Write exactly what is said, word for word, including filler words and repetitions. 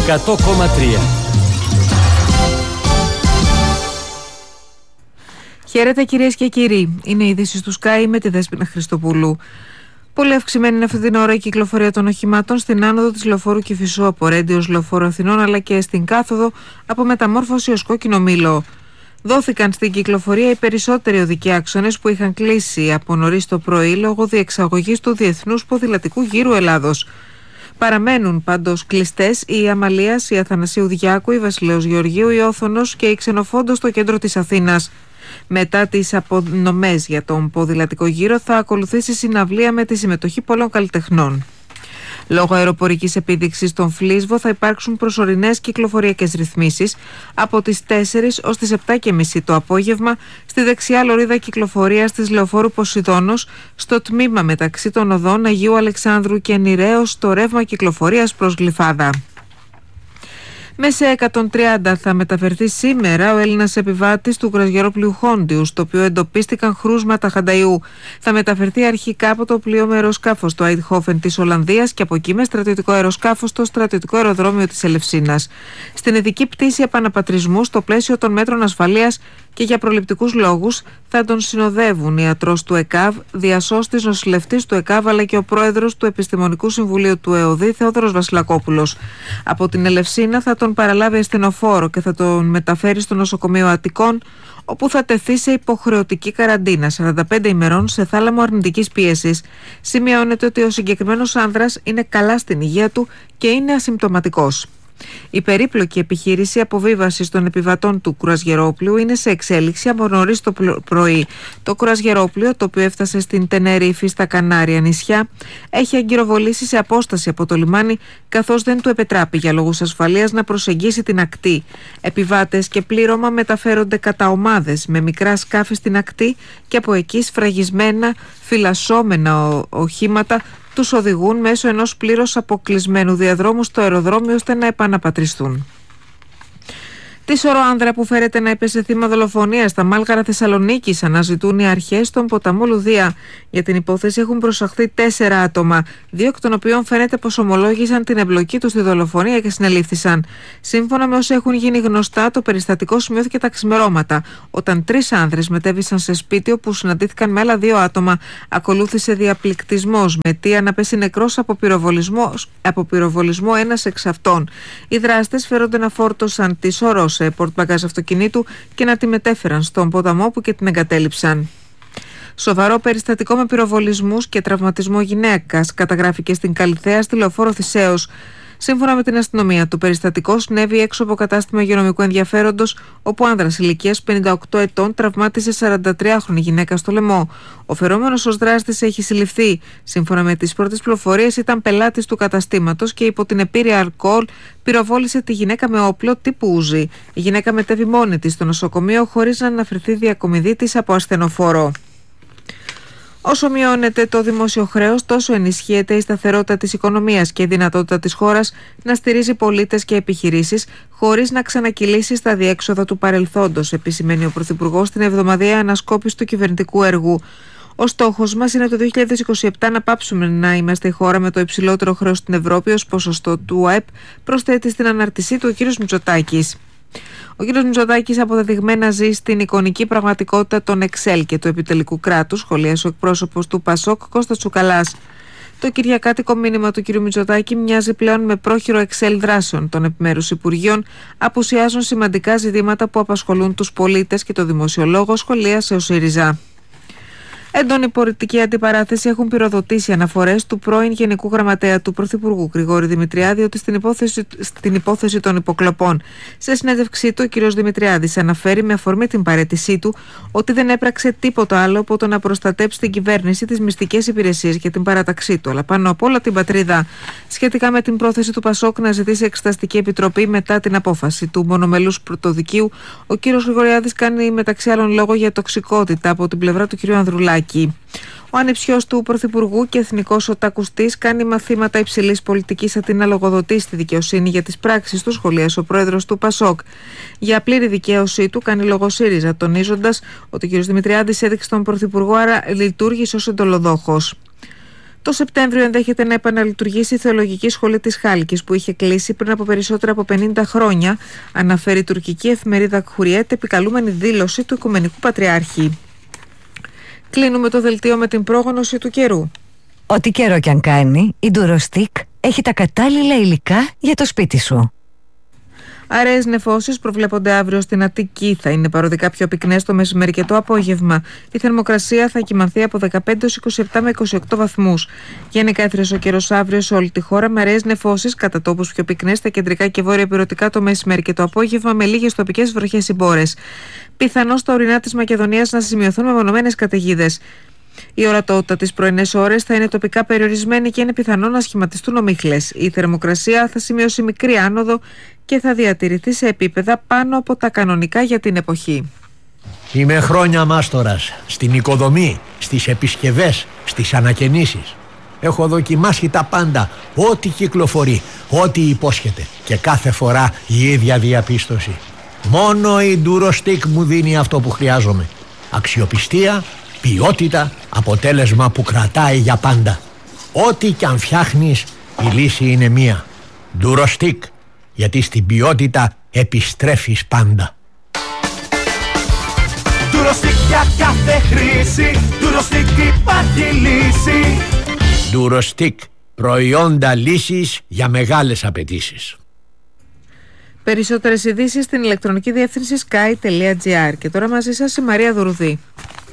εκατό κόμμα τρία. Χαίρετε κυρίες και κύριοι. Είναι η είδηση του Sky με τη Δέσποινα Χριστοπούλου. Πολύ αυξημένη είναι αυτή την ώρα η κυκλοφορία των οχημάτων στην άνοδο της λεωφόρου Κηφισού από Ρέντιος λεωφόρο Αθηνών, αλλά και στην κάθοδο από Μεταμόρφωση ως Κόκκινο Μήλο. Δόθηκαν στην κυκλοφορία οι περισσότεροι οδικοί άξονες που είχαν κλείσει από νωρίς το πρωί λόγω διεξαγωγής του Διεθνούς Ποδηλατικού Γύρου Ελλάδος. Παραμένουν πάντως κλειστές η Αμαλίας, η Αθανασίου Διάκου, η Βασιλέως Γεωργίου, η Όθωνος και η Ξενοφόντος στο κέντρο της Αθήνας. Μετά τις απονομές για τον ποδηλατικό γύρο θα ακολουθήσει συναυλία με τη συμμετοχή πολλών καλλιτεχνών. Λόγω αεροπορικής επίδειξης στον Φλίσβο θα υπάρξουν προσωρινές κυκλοφοριακές ρυθμίσεις από τις τέσσερις ως τις επτά και μισή το απόγευμα στη δεξιά λωρίδα κυκλοφορίας της λεωφόρου Ποσειδώνος στο τμήμα μεταξύ των οδών Αγίου Αλεξάνδρου και Νηρέως στο ρεύμα κυκλοφορίας προς Γλυφάδα. Μέσα εκατόν τριάντα θα μεταφερθεί σήμερα ο Έλληνας επιβάτης του κρουαζιερόπλοιου Χόντιου, στο οποίο εντοπίστηκαν χρούσματα χανταϊού. Θα μεταφερθεί αρχικά από το πλοίο με αεροσκάφος στο Αιτχόφεν της Ολλανδίας και από εκεί με στρατιωτικό αεροσκάφος στο στρατιωτικό αεροδρόμιο της Ελευσίνας. Στην ειδική πτήση επαναπατρισμού, στο πλαίσιο των μέτρων ασφαλείας και για προληπτικούς λόγους, θα τον συνοδεύουν ιατρός του ΕΚΑΒ, διασώστης νοσηλευτής του ΕΚΑΒ, αλλά και ο πρόεδρος του Επιστημονικού Συμβουλίου του ΕΟΔΗ, Θεόδωρος Βασιλακόπουλος. Από την Ελευσίνα θα τον παραλάβει ασθενοφόρο και θα τον μεταφέρει στο νοσοκομείο Αττικών, όπου θα τεθεί σε υποχρεωτική καραντίνα σαράντα πέντε ημερών σε θάλαμο αρνητικής πίεσης. Σημειώνεται ότι ο συγκεκριμένος άνδρας είναι καλά στην υγεία του και είναι ασυμπτωματικός. Η περίπλοκη επιχείρηση αποβίβασης των επιβατών του κρουαζιερόπλοιου είναι σε εξέλιξη από νωρίς το πρωί. Το κρουαζιερόπλοιο, το οποίο έφτασε στην Τενερίφη στα Κανάρια νησιά, έχει αγκυροβολήσει σε απόσταση από το λιμάνι, καθώς δεν του επετράπει για λόγους ασφαλείας να προσεγγίσει την ακτή. Επιβάτες και πλήρωμα μεταφέρονται κατά ομάδες με μικρά σκάφη στην ακτή και από εκεί σφραγισμένα, φυλασσόμενα οχήματα τους οδηγούν μέσω ενός πλήρως αποκλεισμένου διαδρόμου στο αεροδρόμιο ώστε να επαναπατριστούν. Τη σωροάνδρα που φέρεται να έπεσε θύμα δολοφονίας στα Μάλγαρα Θεσσαλονίκης αναζητούν οι αρχές στον ποταμό Λουδία. Για την υπόθεση έχουν προσαχθεί τέσσερα άτομα, δύο εκ των οποίων φαίνεται πως ομολόγησαν την εμπλοκή τους στη δολοφονία και συνελήφθησαν. Σύμφωνα με όσα έχουν γίνει γνωστά, το περιστατικό σημειώθηκε τα ξημερώματα, όταν τρεις άνδρες μετέβησαν σε σπίτι όπου συναντήθηκαν με άλλα δύο άτομα. Ακολούθησε διαπληκτισμός με αιτία να πέσει νεκρός από πυροβολισμό, από πυροβολισμό ένας εξ αυτών. Οι δράστες φέρονται να φόρτωσαν τη σωρό σε πορτμπαγκάζ αυτοκινήτου και να τη μετέφεραν στον ποταμό που και την εγκατέλειψαν. Σοβαρό περιστατικό με πυροβολισμούς και τραυματισμό γυναίκας καταγράφηκε στην Καλιθέα στη λεωφόρο Θησέως. Σύμφωνα με την αστυνομία, το περιστατικό συνέβη έξω από κατάστημα υγειονομικού ενδιαφέροντος, όπου άνδρας ηλικίας πενήντα οκτώ ετών τραυμάτισε σαραντατριάχρονη γυναίκα στο λαιμό. Ο φερόμενος ως δράστης έχει συλληφθεί. Σύμφωνα με τις πρώτες πληροφορίες, ήταν πελάτης του καταστήματος και υπό την επίρρεια αλκοόλ πυροβόλησε τη γυναίκα με όπλο τύπου Ούζι. Η γυναίκα μετέβη μόνη της στο νοσοκομείο χωρίς να αναφερθεί διακομιδή της από ασθενοφόρο. Όσο μειώνεται το δημόσιο χρέος, τόσο ενισχύεται η σταθερότητα της οικονομίας και η δυνατότητα της χώρας να στηρίζει πολίτες και επιχειρήσεις χωρίς να ξανακυλήσει στα διέξοδα του παρελθόντος, επισημαίνει ο Πρωθυπουργός στην εβδομαδιαία ανασκόπηση του κυβερνητικού έργου. Ο στόχος μας είναι το δύο χιλιάδες είκοσι επτά να πάψουμε να είμαστε η χώρα με το υψηλότερο χρέος στην Ευρώπη ως ποσοστό του ΑΕΠ, προσθέτει στην αναρτησή του ο κ. Μητσοτάκης. Ο κ. Μητσοτάκης αποδεδειγμένα ζει στην εικονική πραγματικότητα των Εξέλ και του επιτελικού κράτους, σχολίασε ο εκπρόσωπος του Πασόκ Κώστας Τσουκαλάς. Το κυριακάτικο μήνυμα του κ. Μητσοτάκη μοιάζει πλέον με πρόχειρο Εξέλ δράσεων των επιμέρους υπουργείων. Απουσιάζουν σημαντικά ζητήματα που απασχολούν τους πολίτες και το δημοσιολόγο, σχολίασε ο ΣΥΡΙΖΑ. Έντονη πολιτική αντιπαράθεση έχουν πυροδοτήσει αναφορές του πρώην Γενικού Γραμματέα του Πρωθυπουργού Γρηγόρη Δημητριάδη ότι στην υπόθεση, στην υπόθεση των υποκλοπών. Σε συνέντευξή του, ο κ. Δημητριάδης αναφέρει με αφορμή την παραίτησή του ότι δεν έπραξε τίποτα άλλο από το να προστατέψει την κυβέρνηση, τις μυστικές υπηρεσίες και την παράταξή του, αλλά πάνω απ' όλα την πατρίδα. Σχετικά με την πρόθεση του Πασόκ να ζητήσει εξεταστική επιτροπή μετά την απόφαση του μονομελούς πρωτοδικείου, ο κ. Γρηγοριάδης κάνει μεταξύ άλλων λόγο για τοξικότητα από την πλευρά του κ. Ανδρουλάκη. Ο ανιψιός του Πρωθυπουργού και εθνικός οτακουστής κάνει μαθήματα υψηλής πολιτικής αντί να λογοδοτεί στη δικαιοσύνη για τις πράξεις του, σχολίασε ο πρόεδρος του Πασόκ. Για πλήρη δικαίωσή του κάνει λόγο ΣΥΡΙΖΑ, τονίζοντας ότι ο κ. Δημητριάδης έδειξε τον Πρωθυπουργό, άρα λειτουργήσε ως εντολοδόχος. Το Σεπτέμβριο ενδέχεται να επαναλειτουργήσει η Θεολογική Σχολή της Χάλκης που είχε κλείσει πριν από περισσότερα από πενήντα χρόνια, αναφέρει η τουρκική εφημερίδα Hurriyet, επικαλούμενη δήλωση του Οικουμενικού Πατριάρχη. Κλείνουμε το δελτίο με την πρόγνωση του καιρού. Ό,τι καιρό κι αν κάνει, η Durostick έχει τα κατάλληλα υλικά για το σπίτι σου. Αραιές νεφώσεις προβλέπονται αύριο στην Αττική. Θα είναι παροδικά πιο πυκνές το μεσημέρι και το απόγευμα. Η θερμοκρασία θα κυμανθεί από δεκαπέντε έως είκοσι επτά με είκοσι οκτώ βαθμούς. Γενικά έθρες ο καιρός αύριο σε όλη τη χώρα με αραιές νεφώσεις, κατά τόπους πιο πυκνές στα κεντρικά και βόρεια ηπειρωτικά το μεσημέρι και το απόγευμα, με λίγες τοπικές βροχές ή μπόρες. Πιθανώς στα ορεινά της Μακεδονίας να σημειωθούν μεμονωμένες καταιγίδες. Η ορατότητα τις πρωινές ώρες θα είναι τοπικά περιορισμένη και είναι πιθανό να σχηματιστούν ομίχλες. Η θερμοκρασία θα σημειώσει μικρή άνοδο και θα διατηρηθεί σε επίπεδα πάνω από τα κανονικά για την εποχή. Είμαι χρόνια μάστορας στην οικοδομή, στις επισκευές, στις ανακαινήσεις. Έχω δοκιμάσει τα πάντα, ό,τι κυκλοφορεί, ό,τι υπόσχεται, και κάθε φορά η ίδια διαπίστωση. Μόνο η Durostick μου δίνει αυτό που χρειάζομαι. Αξιοπιστία, ποιότητα, αποτέλεσμα που κρατάει για πάντα. Ό,τι κι αν φτιάχνεις, η λύση είναι μία. Durostick, γιατί στην ποιότητα επιστρέφεις πάντα. Durostick για κάθε χρήση, Durostick υπάρχει λύση. Durostick, προϊόντα λύσης για μεγάλες απαιτήσεις. Περισσότερες ειδήσεις στην ηλεκτρονική διεύθυνση sky τελεία gr. Και τώρα μαζί σας η Μαρία Δουρουδή.